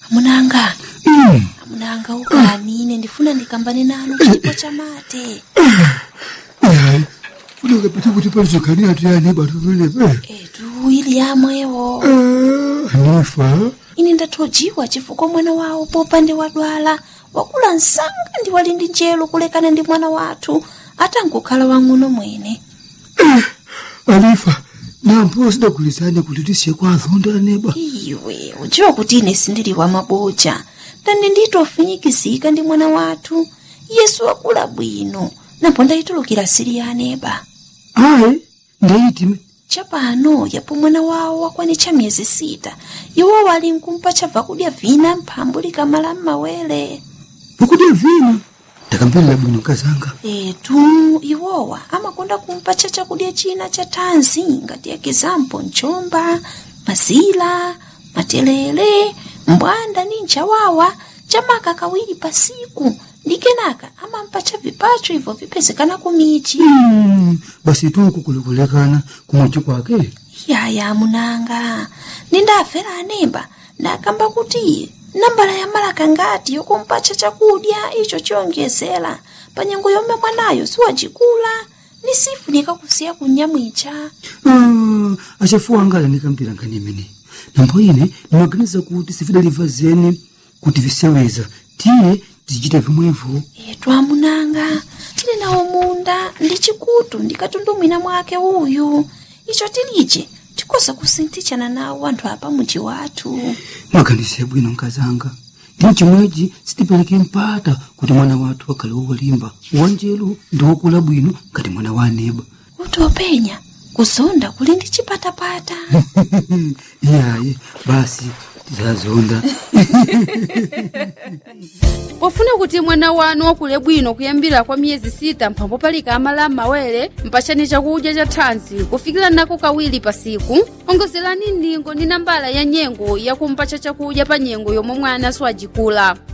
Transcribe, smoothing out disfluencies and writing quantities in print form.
Munanga. Munanga ukani ine ndifuna ndikambane nanu chipo cha mate. Funeka pete kuti palizokani atu ya neba tumene. Etu ili yamwewo. Hanifa. Ine ndathojiwa chifukwa mwana wawo popande wadwala. Wakula nsanga ndi wali ndi njelo kulekana ndi mwana wathu. Atangokhala wang'ono mwene. Hanifa. Nampo sidakulizanya kuti tisiye kwa azonda neba. Iwe, uchiwa kuti ine sindili wa mabocha. Ndani nditofinyikizika ndi mwana wathu. Yesu wakula bwino. Napo ndayitulukira siri ya neba. Ayi, ndayitime. Chapano yapo mwana wawo wakwanitcha miyezi 6. Iwo wali nkumpa chabva kudya vina mphambu likamala m'mawere. Vakudya vina? Ndakambirira bwino kazanga. Etu, iwowa amakonda kumpa chakudya china cha thanzi ngati ekizampo nchomba, mazila, matelele, mbwanda ni nchawawa, chamaka kawiri pasiku. Ndi kenaka amampa vipacho hivyo vipezekana kumichi. Basi tu kukulekana kumwachi kwake. Yaya munanga, nindafera anemba, nakamba kuti nambala ya malaka ngati yokumpacha chakudya icho chiyongezera. Panyengo yomwe mwanayo siwajikula, nisifunika kusiya kunyamwicha. Achafuwa angala nikambira nkanimene. Nampo ine, nimaganiza kuti sifidaliva zeni kuti viseweza. Tiye, tichita vimwevo. Etu amunanga, tili nawo munda, ndi chikutu, ndikatundumwina mwake uyu. Icho tilije, tikosa kusintichana nawo anthu apa muji wathu. Maganize bwino nkazanga. Ndi chimwechi sitipeleke mpata kuti mwana wathu wakale wolimba. Wanjelu ndi wokula bwino ngati mwana wa neba. Utopenya, kuzonda kuli ndi chipatapata. Iyayi, basi, tizazonda. Pofuna kuti mwana wanu wakule bwino kuyambira kwa miyezi 6 mphambo palika amala m'mawere, mpachani chakudya cha thanzi kufikira nako kawiri pasiku. Ongozerani ndingo ndi nambala ya nyengo yakumpacha chakudya pa nyengo yomwe mwana siwajikula.